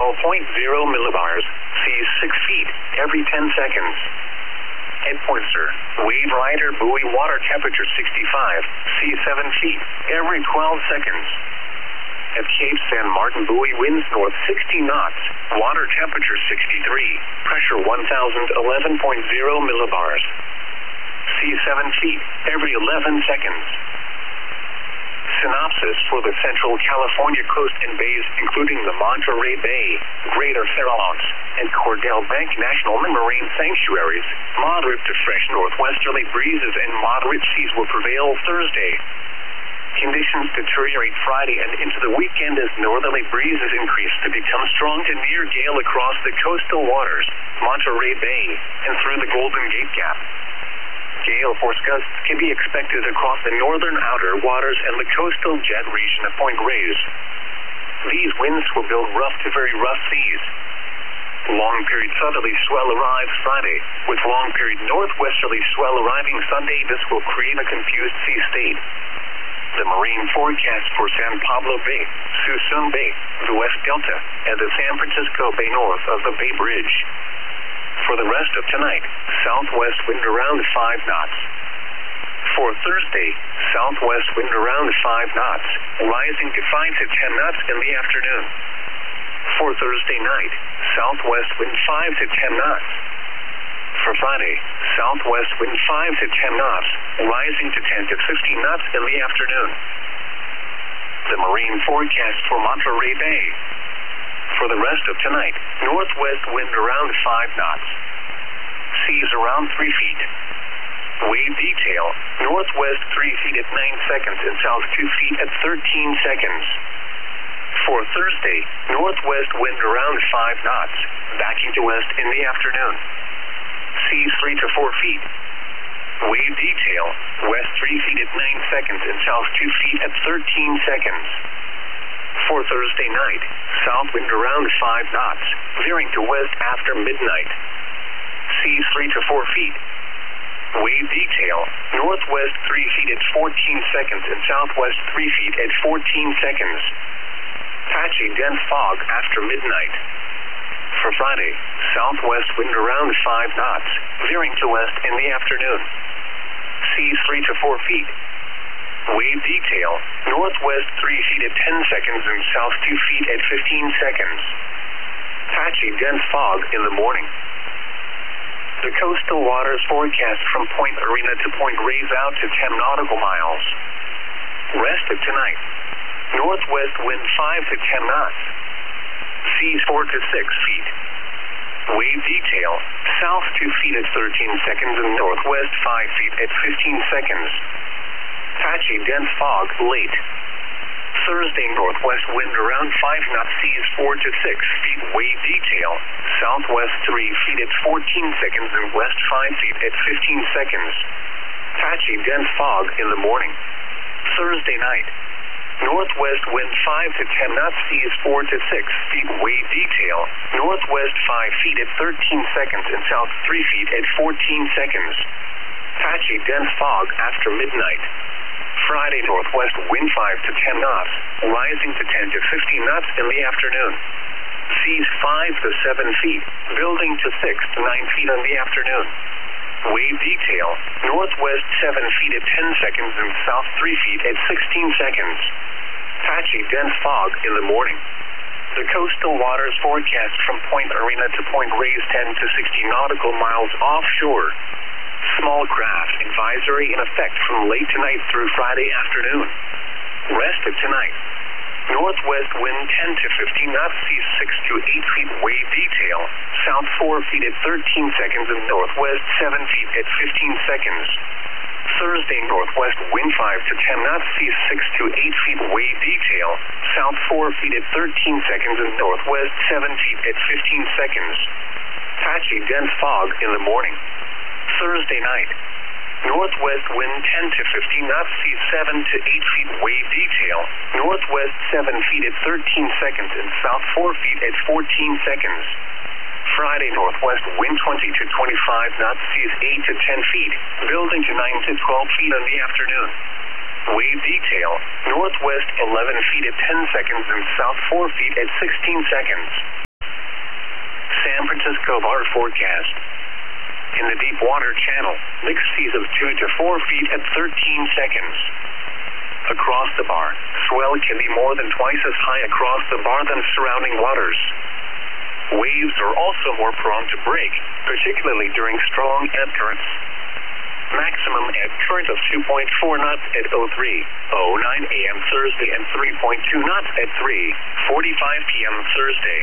millibars, seas 6 feet, every 10 seconds. Head pointer, wave rider buoy, water temperature 65, seas 7 feet, every 12 seconds. At Cape San Martin buoy, winds north 60 knots, water temperature 63, pressure 1011.0 millibars. Seas 7 feet, every 11 seconds. Synopsis for the Central California coast and bays, including the Monterey Bay, Greater Farallones, and Cordell Bank National Marine Sanctuaries. Moderate to fresh northwesterly breezes and moderate seas will prevail Thursday. Conditions deteriorate Friday and into the weekend as northerly breezes increase to become strong to near gale across the coastal waters, Monterey Bay, and through the Golden Gate Gap. Gale force gusts can be expected across the northern outer waters and the coastal jet region of Point Reyes. These winds will build rough to very rough seas. Long-period southerly swell arrives Friday, with long-period northwesterly swell arriving Sunday. This will create a confused sea state. The marine forecast for San Pablo Bay, Suisun Bay, the West Delta, and the San Francisco Bay north of the Bay Bridge. For the rest of tonight, southwest wind around 5 knots. For Thursday, southwest wind around 5 knots, rising to 5 to 10 knots in the afternoon. For Thursday night, southwest wind 5 to 10 knots. For Friday, southwest wind 5 to 10 knots, rising to 10 to 15 knots in the afternoon. The marine forecast for Monterey Bay. For the rest of tonight, northwest wind around 5 knots. Seas around 3 feet. Wave detail, northwest 3 feet at 9 seconds and south 2 feet at 13 seconds. For Thursday, northwest wind around 5 knots, backing to west in the afternoon. Seas 3 to 4 feet. Wave detail, west 3 feet at 9 seconds and south 2 feet at 13 seconds. For Thursday night, south wind around 5 knots, veering to west after midnight. Seas 3 to 4 feet. Wave detail, northwest 3 feet at 14 seconds and southwest 3 feet at 14 seconds. Patchy dense fog after midnight. For Friday, southwest wind around 5 knots, veering to west in the afternoon. Seas 3 to 4 feet. Wave detail, northwest 3 feet at 10 seconds and south 2 feet at 15 seconds. Patchy dense fog in the morning. The coastal waters forecast from Point Arena to Point Reyes out to 10 nautical miles. Rest of tonight. Northwest wind 5 to 10 knots. Seas 4 to 6 feet. Wave detail, south 2 feet at 13 seconds and northwest 5 feet at 15 seconds. Patchy dense fog late. Thursday, northwest wind around 5 knots, seas 4 to 6 feet. Wave detail, southwest 3 feet at 14 seconds and west 5 feet at 15 seconds. Patchy dense fog in the morning. Thursday night. Northwest wind 5 to 10 knots, seas 4 to 6 feet. Wave detail, northwest 5 feet at 13 seconds and south 3 feet at 14 seconds. Patchy dense fog after midnight. Friday, northwest wind 5 to 10 knots, rising to 10 to 15 knots in the afternoon. Seas 5 to 7 feet, building to 6 to 9 feet in the afternoon. Wave detail, northwest 7 feet at 10 seconds and south 3 feet at 16 seconds. Patchy dense fog in the morning. The coastal waters forecast from Point Arena to Point Reyes 10 to 60 nautical miles offshore. Small craft advisory in effect from late tonight through Friday afternoon. Rest of tonight. Northwest wind 10 to 15 knots, seas 6 to 8 feet. Wave detail, south 4 feet at 13 seconds and northwest 7 feet at 15 seconds. Thursday, northwest wind 5 to 10 knots, seas 6 to 8 feet. Wave detail, south 4 feet at 13 seconds and northwest 7 feet at 15 seconds. Patchy dense fog in the morning. Thursday night. Northwest wind 10 to 15 knots, seas 7 to 8 feet. Wave detail, northwest 7 feet at 13 seconds and south 4 feet at 14 seconds. Friday, northwest wind 20 to 25 knots, seas 8 to 10 feet, building to 9 to 12 feet in the afternoon. Wave detail, northwest 11 feet at 10 seconds and south 4 feet at 16 seconds. San Francisco bar forecast. In the deep water channel, mixed seas of 2 to 4 feet at 13 seconds. Across the bar, swell can be more than twice as high across the bar than surrounding waters. Waves are also more prone to break, particularly during strong ebb currents. Maximum ebb current of 2.4 knots at 03:09 a.m. Thursday and 3.2 knots at 3:45 p.m. Thursday.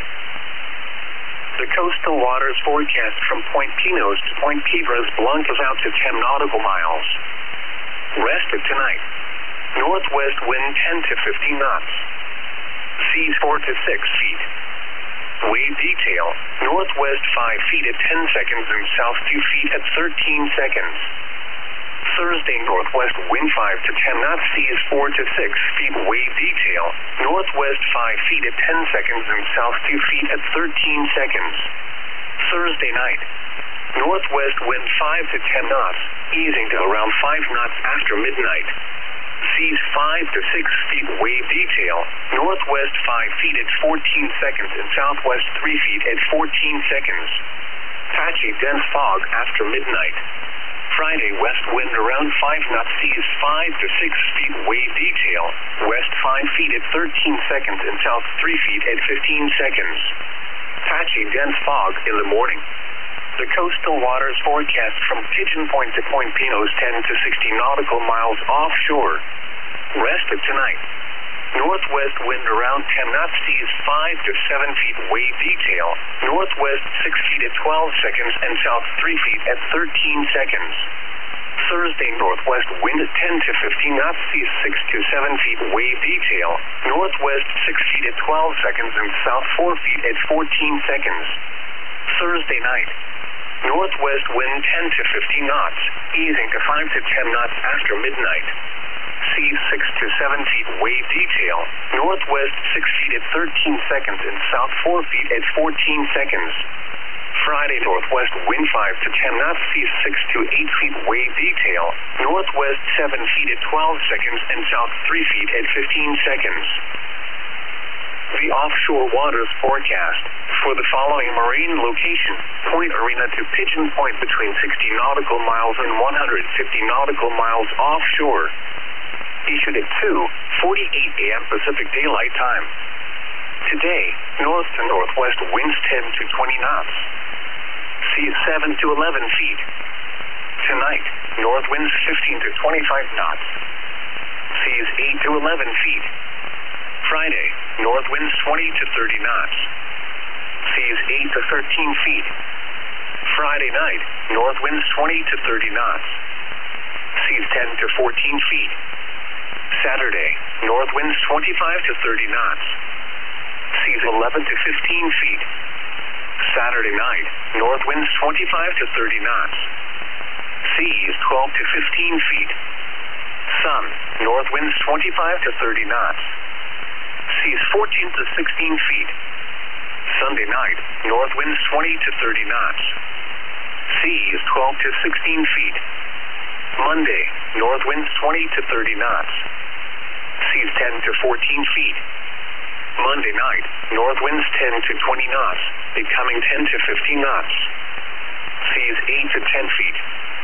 The coastal waters forecast from Point Pinos to Point Piedras Blancas out to 10 nautical miles. Rest of tonight. Northwest wind 10 to 15 knots. Seas 4 to 6 feet. Wave detail, northwest 5 feet at 10 seconds and south 2 feet at 13 seconds. Thursday, northwest wind 5 to 10 knots, seas 4 to 6 feet. Wave detail, northwest 5 feet at 10 seconds and south 2 feet at 13 seconds. Thursday night, northwest wind 5 to 10 knots, easing to around 5 knots after midnight. Seas 5 to 6 feet. Wave detail, northwest 5 feet at 14 seconds and southwest 3 feet at 14 seconds. Patchy dense fog after midnight. Friday, west wind around 5 knots, seas 5 to 6 feet. Wave detail, west 5 feet at 13 seconds and south 3 feet at 15 seconds. Patchy dense fog in the morning. The coastal waters forecast from Pigeon Point to Point Pinos 10 to 60 nautical miles offshore. Rest of tonight. Northwest wind around 10 knots, seas 5 to 7 feet. Wave detail, northwest 6 feet at 12 seconds and south 3 feet at 13 seconds. Thursday, northwest wind 10 to 15 knots, seas 6 to 7 feet. Wave detail, northwest 6 feet at 12 seconds and south 4 feet at 14 seconds. Thursday night. Northwest wind 10 to 15 knots, easing to 5 to 10 knots after midnight. Seas 6 to 7 feet. Wave detail, northwest 6 feet at 13 seconds and south 4 feet at 14 seconds. Friday, northwest wind 5 to 10 knots, seas 6 to 8 feet. Wave detail, northwest 7 feet at 12 seconds and south 3 feet at 15 seconds. The offshore waters forecast for the following marine location: Point Arena to Pigeon Point between 60 nautical miles and 150 nautical miles offshore. Issued at 2:48 a.m. Pacific Daylight Time. Today, north to northwest winds 10 to 20 knots. Seas 7 to 11 feet. Tonight, north winds 15 to 25 knots. Seas 8 to 11 feet. Friday, north winds 20 to 30 knots. Seas 8 to 13 feet. Friday night, north winds 20 to 30 knots. Seas 10 to 14 feet. Saturday, north winds 25 to 30 knots. Seas 11 to 15 feet. Saturday night, north winds 25 to 30 knots. Seas 12 to 15 feet. Sun, north winds 25 to 30 knots. Seas 14 to 16 feet. Sunday night, north winds 20 to 30 knots. Seas 12 to 16 feet. Monday, north winds 20 to 30 knots. Seas 10 to 14 feet. Monday night, north winds 10 to 20 knots, becoming 10 to 15 knots. Seas 8 to 10 feet.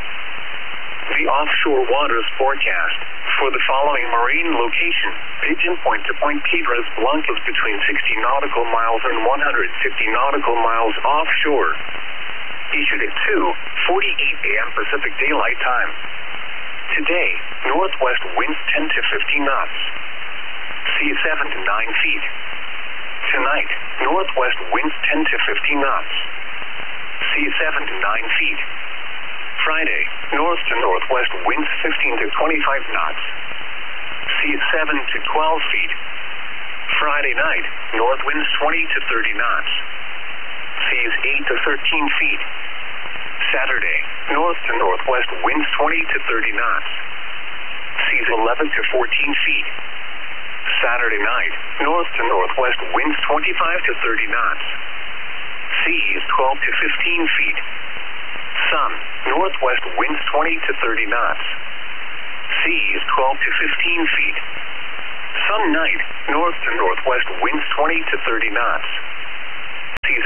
The offshore waters forecast for the following marine location: Pigeon Point to Point Piedras Blancas between 60 nautical miles and 150 nautical miles offshore. Issued at 2:48 a.m. Pacific Daylight Time. Today, northwest winds 10 to 15 knots. Seas 7 to 9 feet. Tonight, northwest winds 10 to 15 knots. Seas 7 to 9 feet. Friday, north to northwest winds 15 to 25 knots. Seas 7 to 12 feet. Friday night, north winds 20 to 30 knots. Seas 8 to 13 feet. Saturday, north to northwest winds 20 to 30 knots. Seas 11 to 14 feet. Saturday night, north to northwest winds 25 to 30 knots. Seas 12 to 15 feet. Sun, northwest winds 20 to 30 knots. Seas 12 to 15 feet. Sun night, north to northwest winds 20 to 30 knots. Seas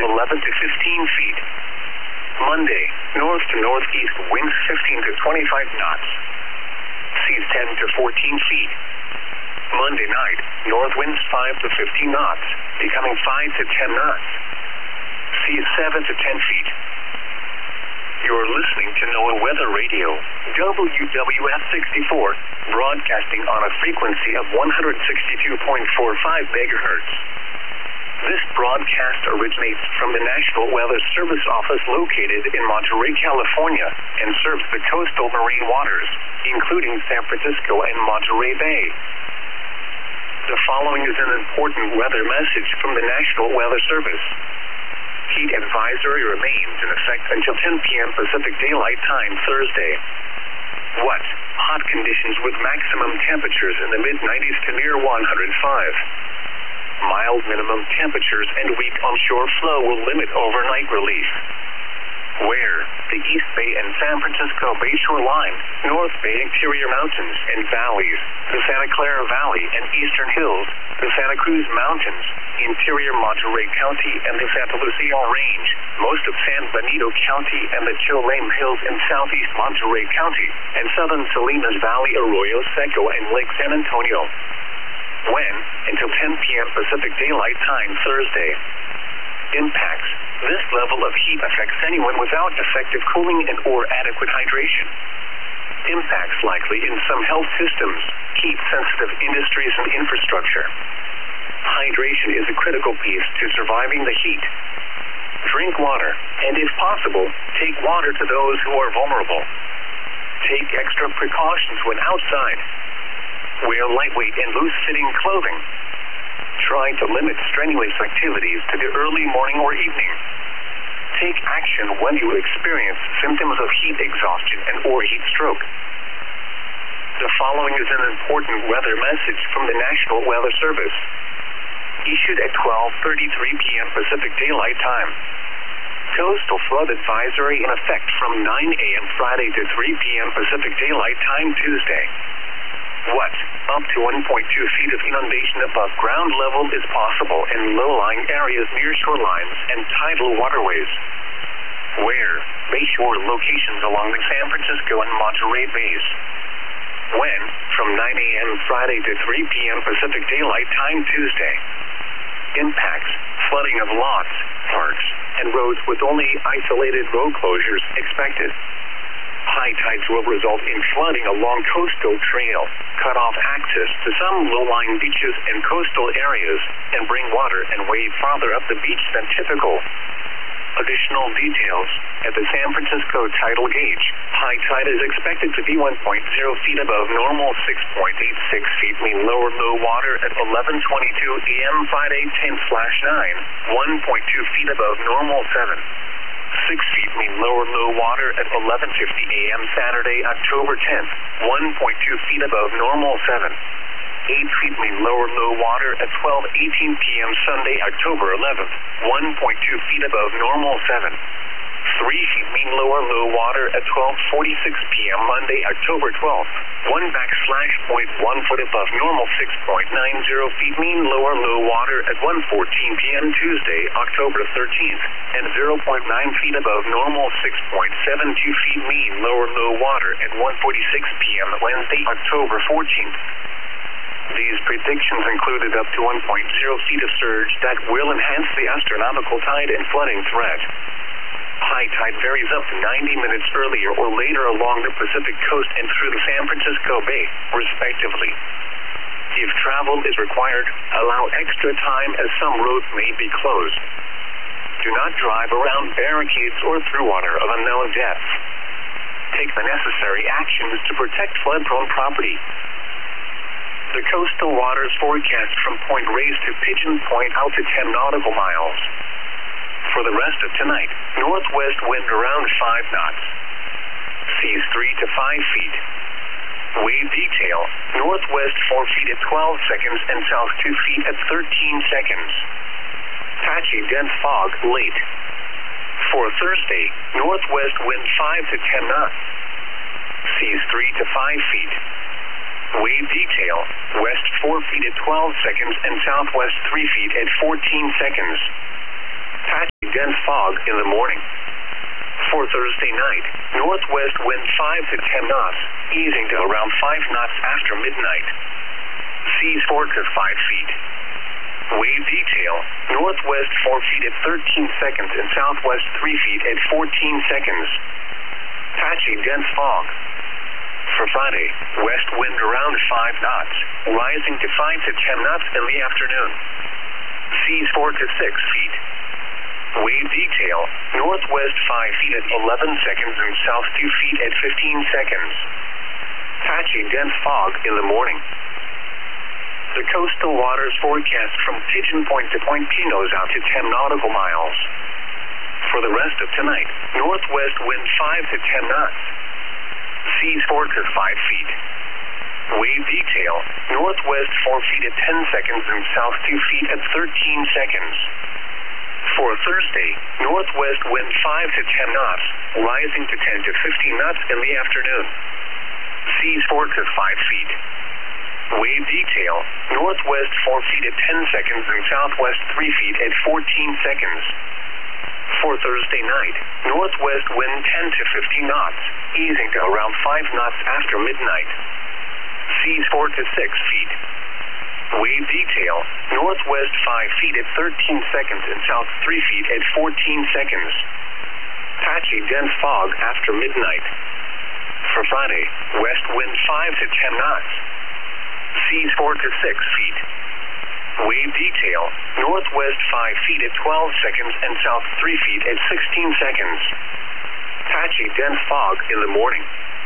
11 to 15 feet. Monday, north to northeast winds 15 to 25 knots. Seas 10 to 14 feet. Monday night, north winds 5 to 15 knots, becoming 5 to 10 knots. Seas 7 to 10 feet. You're listening to NOAA Weather Radio, WWF 64, broadcasting on a frequency of 162.45 megahertz. This broadcast originates from the National Weather Service office located in Monterey, California, and serves the coastal marine waters, including San Francisco and Monterey Bay. The following is an important weather message from the National Weather Service. Heat advisory remains in effect until 10 p.m. Pacific Daylight Time Thursday. What? Hot conditions with maximum temperatures in the mid-90s to near 105. Mild minimum temperatures and weak onshore flow will limit overnight relief. Where? The East Bay and San Francisco Bayshore line, North Bay interior mountains and valleys, the Santa Clara Valley and Eastern Hills, the Santa Cruz Mountains, interior Monterey County and the Santa Lucia Range, most of San Benito County and the Cholame Hills in southeast Monterey County, and southern Salinas Valley, Arroyo Seco, and Lake San Antonio. When? Until 10 p.m. Pacific Daylight Time Thursday. Impacts. This level of heat affects anyone without effective cooling and or adequate hydration. Impacts likely in some health systems, heat-sensitive industries and infrastructure. Hydration is a critical piece to surviving the heat. Drink water, and if possible, take water to those who are vulnerable. Take extra precautions when outside. Wear lightweight and loose-fitting clothing. Try to limit strenuous activities to the early morning or evening. Take action when you experience symptoms of heat exhaustion and or heat stroke. The following is an important weather message from the National Weather Service. Issued at 12:33 p.m. Pacific Daylight Time. Coastal flood advisory in effect from 9 a.m. Friday to 3 p.m. Pacific Daylight Time Tuesday. What? Up to 1.2 feet of inundation above ground level is possible in low-lying areas near shorelines and tidal waterways. Where? Bayshore locations along the San Francisco and Monterey Bays. When? From 9 a.m. Friday to 3 p.m. Pacific Daylight Time Tuesday. Impacts. Flooding of lots, parks, and roads with only isolated road closures expected. High tides will result in flooding along coastal trail, cut off access to some low-lying beaches and coastal areas, and bring water and wave farther up the beach than typical. Additional details. At the San Francisco tidal gauge, high tide is expected to be 1.0 feet above normal, 6.86 feet mean lower low water at 11:22 a.m. Friday 10/9, 1.2 feet above normal 7. 6 feet mean lower low water at 11:50 a.m. Saturday, October 10th, 1.2 feet above normal 7. 8 feet mean lower low water at 12:18 p.m. Sunday, October 11th, 1.2 feet above normal 7. 3 feet mean lower low water at 12:46 p.m. Monday, October 12th, 1/1 foot above normal 6.90 feet mean lower low water at 1:14 p.m. Tuesday, October 13th, and 0.9 feet above normal 6.72 feet mean lower low water at 1:46 p.m. Wednesday, October 14th. These predictions included up to 1.0 feet of surge that will enhance the astronomical tide and flooding threat. High tide varies up to 90 minutes earlier or later along the Pacific coast and through the San Francisco Bay, respectively. If travel is required, allow extra time as some roads may be closed. Do not drive around barricades or through water of unknown depth. Take the necessary actions to protect flood-prone property. The coastal waters forecast from Point Reyes to Pigeon Point out to 10 nautical miles. For the rest of tonight, northwest wind around 5 knots. Seas 3 to 5 feet. Wave detail, northwest 4 feet at 12 seconds and south 2 feet at 13 seconds. Patchy dense fog late. For Thursday, northwest wind 5 to 10 knots. Seas 3 to 5 feet. Wave detail, west 4 feet at 12 seconds and southwest 3 feet at 14 seconds. Patchy dense fog in the morning. For Thursday night, northwest wind 5 to 10 knots, easing to around 5 knots after midnight. Seas 4 to 5 feet. Wave detail, northwest 4 feet at 13 seconds and southwest 3 feet at 14 seconds. Patchy dense fog. For Friday, west wind around 5 knots, rising to 5 to 10 knots in the afternoon. Seas 4 to 6 feet. Wave detail, northwest 5 feet at 11 seconds and south 2 feet at 15 seconds. Patchy dense fog in the morning. The coastal waters forecast from Pigeon Point to Point Pinos out to 10 nautical miles. For the rest of tonight, northwest wind 5 to 10 knots. Seas 4 to 5 feet. Wave detail, northwest 4 feet at 10 seconds and south 2 feet at 13 seconds. For Thursday, northwest wind 5 to 10 knots, rising to 10 to 15 knots in the afternoon. Seas 4 to 5 feet. Wave detail, northwest 4 feet at 10 seconds and southwest 3 feet at 14 seconds. For Thursday night, northwest wind 10 to 15 knots, easing to around 5 knots after midnight. Seas 4 to 6 feet. Wave detail, northwest 5 feet at 13 seconds and south 3 feet at 14 seconds. Patchy dense fog after midnight. For Friday, west wind 5 to 10 knots. Seas 4 to 6 feet. Wave detail, northwest 5 feet at 12 seconds and south 3 feet at 16 seconds. Patchy dense fog in the morning.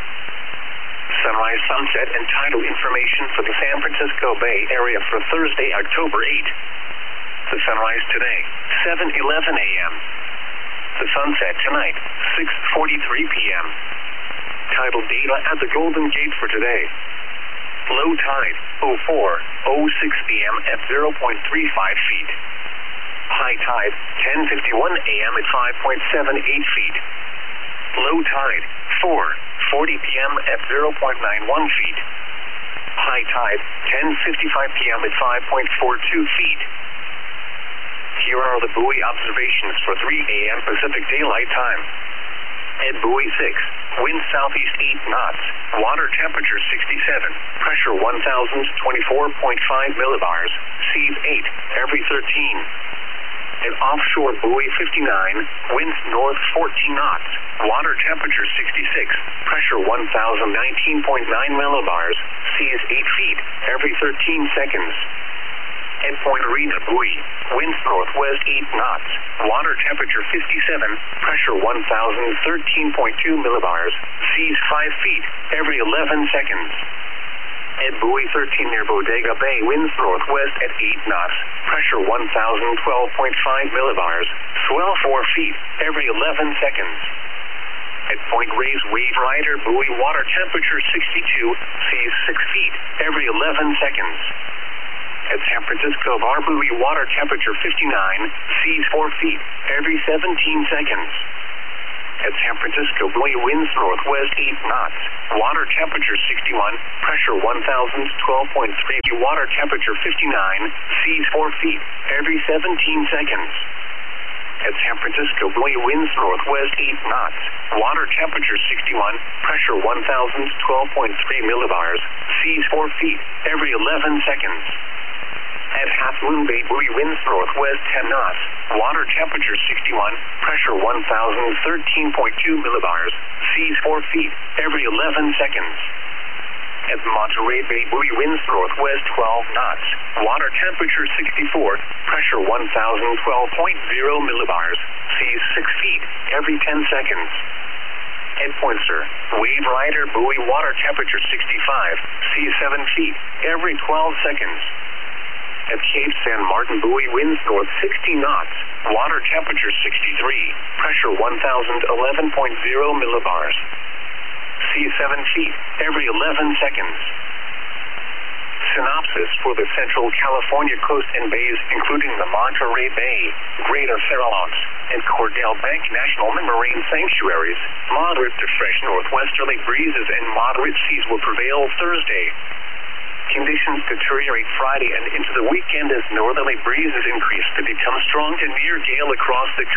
Sunrise, sunset, and tidal information for the San Francisco Bay Area for Thursday, October 8. The sunrise today, 7:11 a.m. The sunset tonight, 6:43 p.m. Tidal data at the Golden Gate for today. Low tide, 04:06 p.m. at 0.35 feet. High tide, 10:51 a.m. at 5.78 feet. Low tide, 4:40 p.m. at 0.91 feet. High tide, 10:55 p.m. at 5.42 feet. Here are the buoy observations for 3 a.m. Pacific Daylight Time. At buoy 6, wind southeast 8 knots, water temperature 67, pressure 1,024.5 millibars, seas 8, every 13. At offshore buoy 59, winds north 14 knots, water temperature 66, pressure 1,019.9 millibars, seas 8 feet, every 13 seconds. At Point Arena buoy, winds northwest 8 knots, water temperature 57, pressure 1,013.2 millibars, seas 5 feet, every 11 seconds. At buoy 13 near Bodega Bay, winds northwest at 8 knots, pressure 1,012.5 millibars, swell 4 feet, every 11 seconds. At Point Reyes Wave Rider buoy, water temperature 62, seas 6 feet, every 11 seconds. At San Francisco Bar buoy, water temperature 59, seas 4 feet, every 17 seconds. At San Francisco buoy, winds northwest 8 knots, water temperature 61, pressure 1,012.3, water temperature 59, seas 4 feet, every 17 seconds. At San Francisco buoy, winds northwest 8 knots, water temperature 61, pressure 1,012.3 millibars, seas 4 feet, every 11 seconds. At Half Moon Bay buoy, winds northwest 10 knots, water temperature 61, pressure 1,013.2 millibars, seas 4 feet, every 11 seconds. At Monterey Bay buoy, winds northwest 12 knots, water temperature 64, pressure 1,012.0 millibars, seas 6 feet, every 10 seconds. At Poinsett, Wave Rider buoy, water temperature 65, seas 7 feet, every 12 seconds. At Cape San Martin buoy, winds north 60 knots, water temperature 63, pressure 1,011.0 millibars, seas 7 feet, every 11 seconds. Synopsis for the Central California coast and bays, including the Monterey Bay, Greater Farallones, and Cordell Bank National Marine Sanctuaries. Moderate to fresh northwesterly breezes and moderate seas will prevail Thursday. Conditions deteriorate Friday and into the weekend as northerly breezes increase to become strong to near gale across the